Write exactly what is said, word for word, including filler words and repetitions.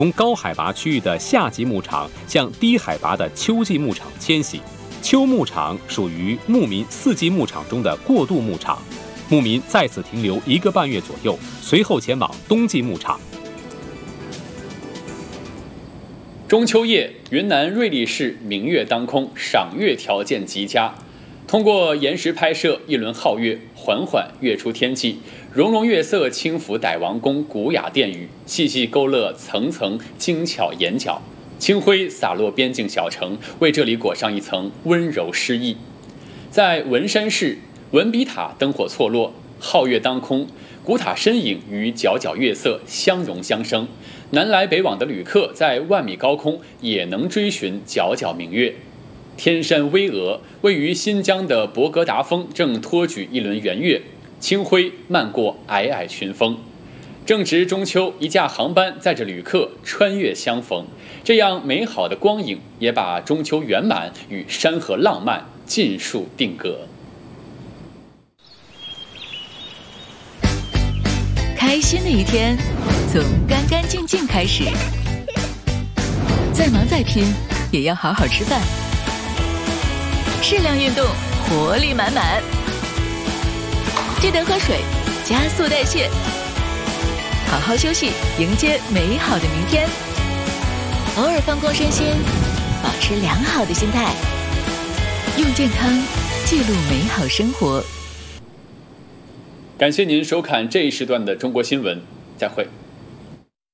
从高海拔区域的夏季牧场向低海拔的秋季牧场迁徙。秋牧场属于牧民四季牧场中的过渡牧场，牧民在此停留一个半月左右，随后前往冬季牧场。 中秋夜，云南瑞丽市明月当空，赏月条件极佳。通过延时拍摄，一轮皓月缓缓跃出天际，融融月色轻抚傣王宫古雅殿宇，细细勾勒层层精巧眼角。清辉洒落边境小城，为这里裹上一层温柔诗意。在文山市，文笔塔灯火错落，皓月当空，古塔身影与皎皎月色相融相生。南来北往的旅客在万米高空也能追寻皎皎明月。天山巍峨，位于新疆的博格达峰正托举一轮圆月，清辉漫过皑皑群峰。正值中秋，一架航班载着旅客穿越相逢，这样美好的光影也把中秋圆满与山河浪漫尽数定格。 开心的一天从干干净净开始，再忙再拼也要好好吃饭，适量运动，活力满满。记得喝水，加速代谢，好好休息，迎接美好的明天。偶尔放空身心，保持良好的心态，用健康记录美好生活。 感谢您收看这一时段的中国新闻，再会。